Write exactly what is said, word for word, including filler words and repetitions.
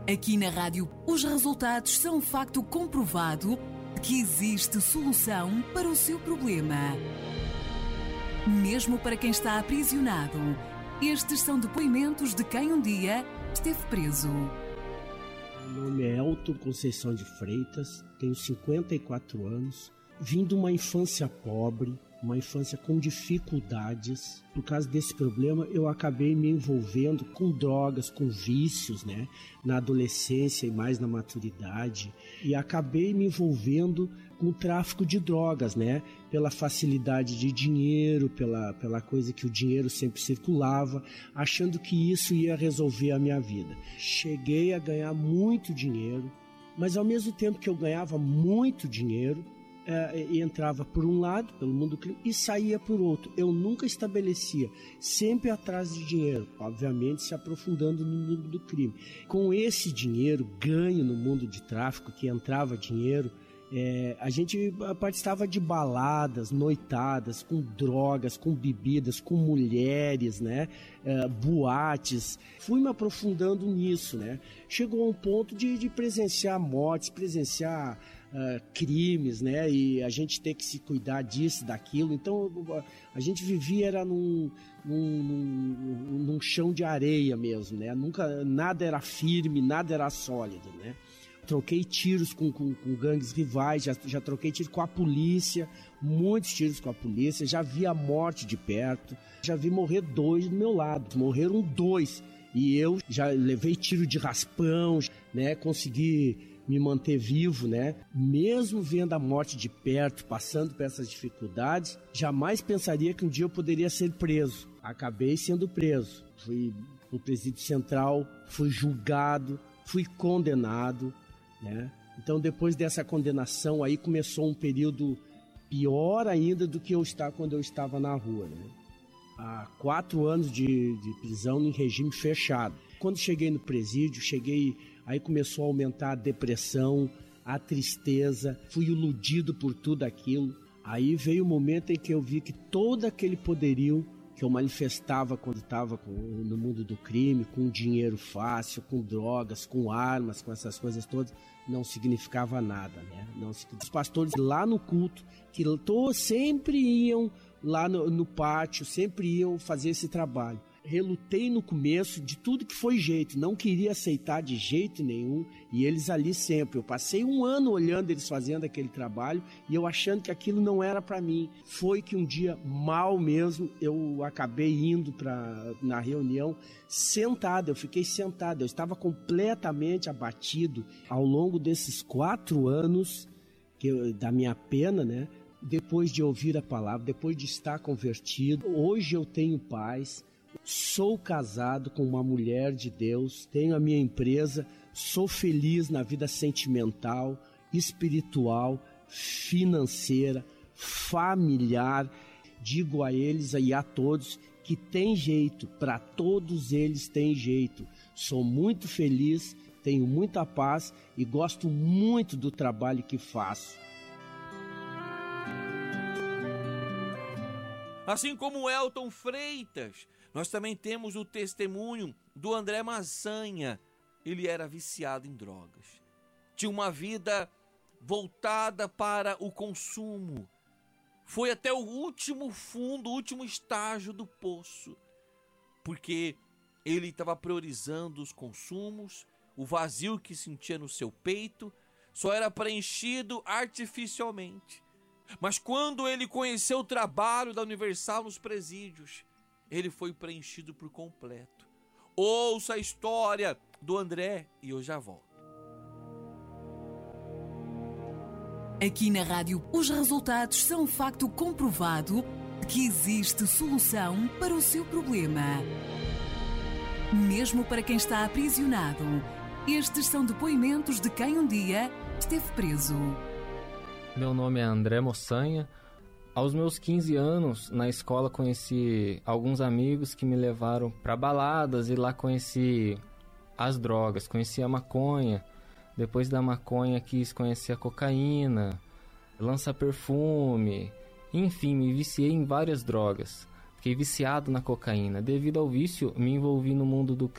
Aqui na rádio, os resultados são um facto comprovado que existe solução para o seu problema. Mesmo para quem está aprisionado, estes são depoimentos de quem um dia esteve preso. Meu nome é Elton Conceição de Freitas, tenho cinquenta e quatro anos, vim de uma infância pobre, uma infância com dificuldades. Por causa desse problema, eu acabei me envolvendo com drogas, com vícios, né, na adolescência e mais na maturidade. E acabei me envolvendo com o tráfico de drogas, né, pela facilidade de dinheiro, pela, pela coisa que o dinheiro sempre circulava, achando que isso ia resolver a minha vida. Cheguei a ganhar muito dinheiro, mas ao mesmo tempo que eu ganhava muito dinheiro, É, e entrava por um lado, pelo mundo do crime, e saía por outro. Eu nunca estabelecia, sempre atrás de dinheiro, obviamente se aprofundando no mundo do crime. Com esse dinheiro ganho no mundo de tráfico, que entrava dinheiro, é, a gente participava de baladas, noitadas, com drogas, com bebidas, com mulheres, né? É, boates. Fui me aprofundando nisso, né? Chegou a um ponto de, de presenciar mortes, presenciar Uh, crimes, né? E a gente ter que se cuidar disso, daquilo. Então a gente vivia era num, num, num, num chão de areia mesmo, né? Nunca, nada era firme, nada era sólido, né? Troquei tiros com, com, com gangues rivais, já, já troquei tiro com a polícia, muitos tiros com a polícia, já vi a morte de perto, já vi morrer dois do meu lado, morreram dois. E eu já levei tiro de raspão, né? Consegui me manter vivo, né? Mesmo vendo a morte de perto, passando por essas dificuldades, jamais pensaria que um dia eu poderia ser preso. Acabei sendo preso. Fui no presídio central, fui julgado, fui condenado, né? Então, depois dessa condenação, aí começou um período pior ainda do que eu estava quando eu estava na rua, né? Há quatro anos de, de prisão em regime fechado. Quando cheguei no presídio, cheguei, aí começou a aumentar a depressão, a tristeza, fui iludido por tudo aquilo. Aí veio o momento em que eu vi que todo aquele poderio que eu manifestava quando estava no mundo do crime, com dinheiro fácil, com drogas, com armas, com essas coisas todas, não significava nada, né? Não, os pastores lá no culto, que todos sempre iam lá no, no pátio, sempre iam fazer esse trabalho. Relutei no começo de tudo que foi jeito, não queria aceitar de jeito nenhum, e eles ali sempre. Eu passei um ano olhando eles fazendo aquele trabalho e eu achando que aquilo não era para mim. Foi que um dia, mal mesmo, eu acabei indo pra, na reunião sentado, eu fiquei sentado, eu estava completamente abatido ao longo desses quatro anos que eu, da minha pena, né? Depois de ouvir a palavra, depois de estar convertido, hoje eu tenho paz. Sou casado com uma mulher de Deus, tenho a minha empresa, sou feliz na vida sentimental, espiritual, financeira, familiar. Digo a eles e a todos que tem jeito, para todos eles tem jeito. Sou muito feliz, tenho muita paz e gosto muito do trabalho que faço. Assim como o Elton Freitas, nós também temos o testemunho do André Massanha. Ele era viciado em drogas. Tinha uma vida voltada para o consumo. Foi até o último fundo, o último estágio do poço. Porque ele estava priorizando os consumos, o vazio que sentia no seu peito só era preenchido artificialmente. Mas quando ele conheceu o trabalho da Universal nos presídios, ele foi preenchido por completo. Ouça a história do André e eu já volto. Aqui na rádio, os resultados são um facto comprovado que existe solução para o seu problema. Mesmo para quem está aprisionado, estes são depoimentos de quem um dia esteve preso. Meu nome é André Massanha. Aos meus quinze anos, na escola, conheci alguns amigos que me levaram para baladas e lá conheci as drogas, conheci a maconha. Depois da maconha quis conhecer a cocaína, lança-perfume, enfim, me viciei em várias drogas. Fiquei viciado na cocaína. Devido ao vício, me envolvi no mundo do